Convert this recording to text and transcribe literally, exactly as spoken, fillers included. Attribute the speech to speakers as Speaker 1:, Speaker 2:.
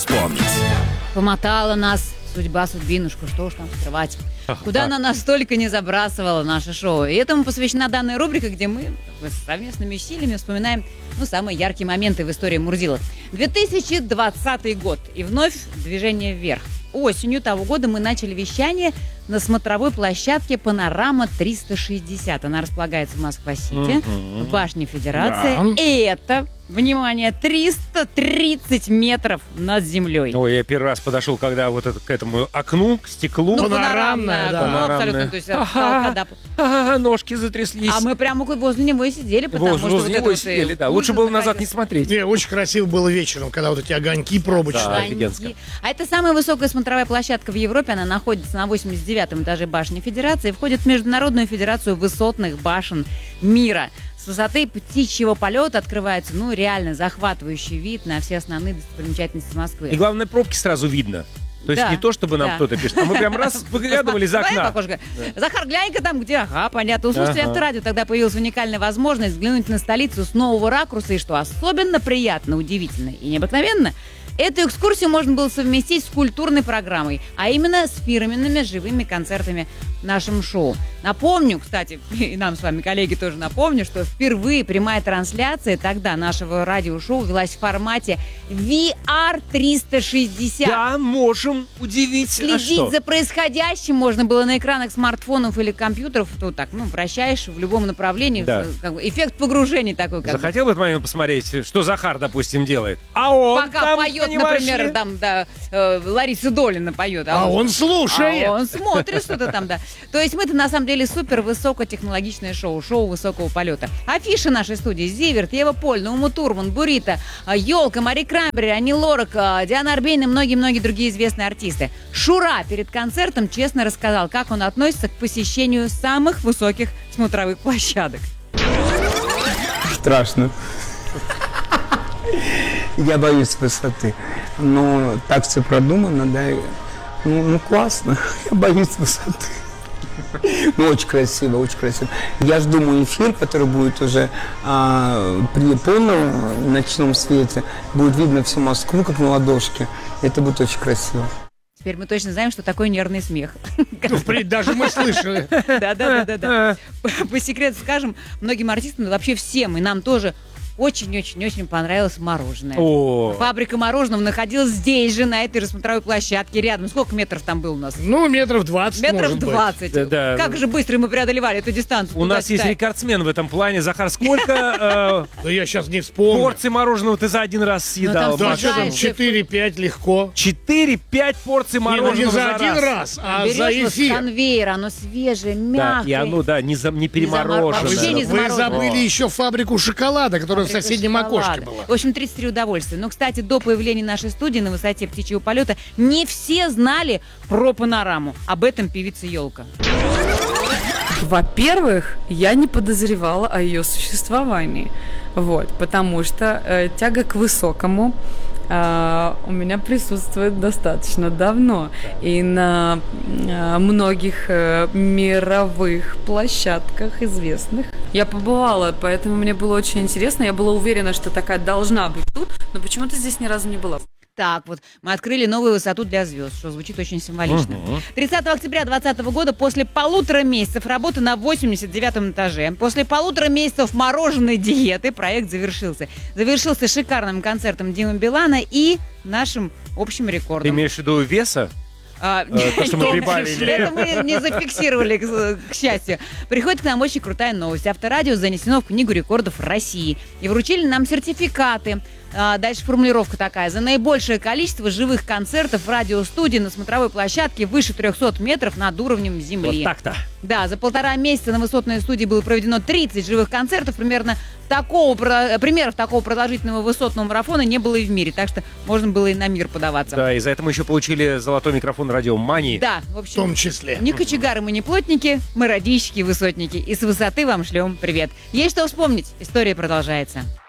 Speaker 1: Вспомнить.
Speaker 2: Помотала нас судьба, судьбинушку, что уж там скрывать. Куда она нас только не забрасывала, наше шоу. И этому посвящена данная рубрика, где мы совместными усилиями вспоминаем ну, самые яркие моменты в истории Мурзилок. две тысячи двадцатый год. И вновь движение вверх. Осенью того года мы начали вещание на смотровой площадке «Панорама триста шестьдесят». Она располагается в Москва-Сити, mm-hmm. в башне Федерации. Да. И это, внимание, триста тридцать метров над землей.
Speaker 3: Ой, я первый раз подошел, когда вот это, к этому окну, к стеклу.
Speaker 2: Ну, панорамное, да.
Speaker 3: Панорамное.
Speaker 2: Ну, абсолютно. То есть,
Speaker 3: ага,
Speaker 2: когда...
Speaker 3: ага, ножки затряслись.
Speaker 2: А мы прямо возле него и сидели, потому
Speaker 3: возле,
Speaker 2: что...
Speaker 3: Возле
Speaker 2: вот
Speaker 3: него и сидели, да. Лучше было назад не смотреть.
Speaker 4: Не, очень красиво было вечером, когда вот эти огоньки пробочные.
Speaker 3: Да, офигенско.
Speaker 2: А это самая высокая смотровая площадка в Европе. Она находится на восемьдесят девятом этаже башни Федерации и входит в Международную федерацию высотных башен мира. С высоты птичьего полета открывается, ну, реально захватывающий вид на все основные достопримечательности Москвы.
Speaker 3: И главное, пробки сразу видно. То есть
Speaker 2: да,
Speaker 3: не то, чтобы нам
Speaker 2: да.
Speaker 3: кто-то пишет, а мы прям раз выглядывали из окна.
Speaker 2: Захар, глянь-ка там, где, ага, понятно. У слушателей Авторадио тогда появилась уникальная возможность взглянуть на столицу с нового ракурса. И что особенно приятно, удивительно и необыкновенно, эту экскурсию можно было совместить с культурной программой, а именно с фирменными живыми концертами в нашем шоу. Напомню, кстати, и нам с вами, коллеги, тоже напомню, что впервые прямая трансляция тогда нашего радиошоу велась в формате ви ар триста шестьдесят.
Speaker 3: Да, можем удивить.
Speaker 2: Следить
Speaker 3: а
Speaker 2: за происходящим можно было на экранах смартфонов или компьютеров. То так, ну, вращаешь в любом направлении.
Speaker 3: Да.
Speaker 2: Как бы, эффект погружения такой. Как
Speaker 3: Захотел в этот момент посмотреть, что Захар, допустим, делает? А он
Speaker 2: Пока
Speaker 3: там,
Speaker 2: поет,
Speaker 3: понимаешь,
Speaker 2: например, там, да, э, Лариса Долина поет.
Speaker 4: А, а он, он слушает.
Speaker 2: А он смотрит что-то там, да. То есть мы-то на самом деле супер высокотехнологичное шоу, шоу высокого полета. Афиши нашей студии: Зиверт, Ева Польна, Ума Турман, Бурита, Ёлка, Мари Краймбери, Ани Лорак, Диана Арбейн и многие-многие другие известные артисты. Шура перед концертом честно рассказал, как он относится к посещению самых высоких смотровых площадок.
Speaker 5: Страшно. Я боюсь высоты. Но так все продумано, да. Ну, ну классно. Я боюсь высоты. Ну, очень красиво, очень красиво. Я жду мой эфир, который будет уже а, при полном ночном свете. Будет видно всю Москву, как на ладошке. Это будет очень красиво.
Speaker 2: Теперь мы точно знаем, что такое нервный смех.
Speaker 4: Ну, впредь даже мы слышали.
Speaker 2: Да-да-да. По секрету скажем, многим артистам, вообще всем, и нам тоже, очень-очень-очень понравилось мороженое.
Speaker 3: О.
Speaker 2: Фабрика мороженого находилась здесь же, на этой же смотровой площадке, рядом. Сколько метров там было у нас?
Speaker 4: Ну, метров двадцать,
Speaker 2: Метров двадцать.
Speaker 3: Да, да.
Speaker 2: Как же быстро мы преодолевали эту дистанцию.
Speaker 3: У нас есть рекордсмен в этом плане. Захар, сколько
Speaker 4: Да я сейчас не вспомню.
Speaker 3: порций мороженого ты за один раз съедал?
Speaker 4: Да, что там, четыре-пять легко.
Speaker 3: четыре-пять порций мороженого
Speaker 4: не за
Speaker 3: за
Speaker 4: один
Speaker 3: раз.
Speaker 4: раз, а
Speaker 2: Берешь
Speaker 4: за
Speaker 2: вот с
Speaker 4: эфир.
Speaker 2: конвейера, оно свежее,
Speaker 3: Да,
Speaker 2: мягкое.
Speaker 3: и оно, да, не, за, не перемороженное.
Speaker 2: Вообще не
Speaker 4: Вы
Speaker 2: замороженное.
Speaker 4: забыли еще фабрику шоколада, которая в
Speaker 2: Фабрика
Speaker 4: соседнем
Speaker 2: шоколада.
Speaker 4: окошке была.
Speaker 2: В общем, тридцать три удовольствия. Но, кстати, до появления нашей студии на высоте птичьего полета не все знали про панораму. Об этом певица Ёлка.
Speaker 6: Во-первых, я не подозревала о ее существовании. Вот, потому что э, тяга к высокому э, у меня присутствует достаточно давно. И на э, многих э, мировых площадках известных я побывала, поэтому мне было очень интересно. Я была уверена, что такая должна быть тут, но почему-то здесь ни разу не была.
Speaker 2: Так вот, мы открыли новую высоту для звезд, что звучит очень символично.
Speaker 3: Угу.
Speaker 2: тридцатого октября двадцатого года, после полутора месяцев работы на восемьдесят девятом этаже, после полутора месяцев мороженой диеты, проект завершился. Завершился шикарным концертом Димы Билана и нашим общим рекордом.
Speaker 3: Ты имеешь в виду веса?
Speaker 2: А,
Speaker 3: то, что мы прибавили.
Speaker 2: Это мы не зафиксировали, к, к счастью. Приходит к нам очень крутая новость. Авторадио занесено в Книгу рекордов России. И вручили нам сертификаты. А, дальше формулировка такая: за наибольшее количество живых концертов в радиостудии на смотровой площадке выше трехсот метров над уровнем земли.
Speaker 3: Вот так-то.
Speaker 2: Да, за полтора месяца на высотной студии было проведено тридцать живых концертов. Примерно такого, примеров такого продолжительного высотного марафона не было и в мире. Так что можно было и на мир подаваться.
Speaker 3: Да, и за это мы еще получили золотой микрофон радио Мани.
Speaker 2: Да, в общем.
Speaker 4: В том числе.
Speaker 2: Не кочегары, мы не плотники, мы радищики, высотники. И с высоты вам шлем привет. Есть что вспомнить. История продолжается.